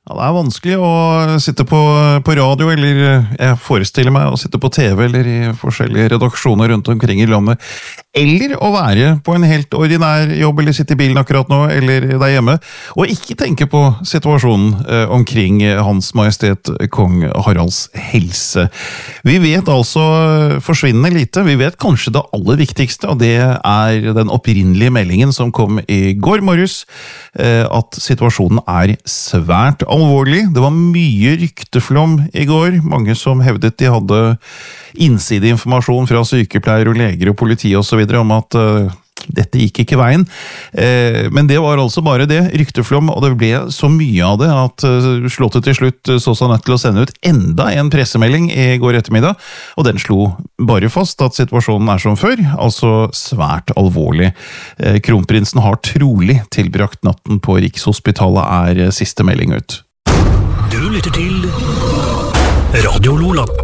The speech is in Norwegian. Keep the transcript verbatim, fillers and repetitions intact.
Ja, det er vanskelig å sitte på, på radio, eller jeg forestiller meg å sitte på T V eller i forskjellige redaksjoner rundt omkring i landet, eller å være på en helt ordinær jobb, eller sitte i bilen akkurat nå, eller der hjemme, og ikke tenke på situasjonen eh, omkring Hans Majestet Kong Haralds helse. Vi vet altså forsvinnende lite, vi vet kanskje det aller viktigste, og det er den opprinnelige meldingen som kom i går morges, eh, at situasjonen er svært alvorlig. Det var mye rykteflom i går, mange som hevdet de hadde innsideinformasjon fra sykepleiere og leger og politi og så videre om at uh, dette gikk ikke veien. Eh, men det var altså bare det, rykteflom, og det ble så mye av det at uh, Slottet til slutt uh, så seg nødt til å sende ut enda en pressemelding i går ettermiddag, og den slo bare fast at situasjonen er som før, altså svært alvorlig. Eh, Kronprinsen har trolig tilbrakt natten på Rikshospitalet, er uh, siste melding ut. Du lytter til Radio Lola.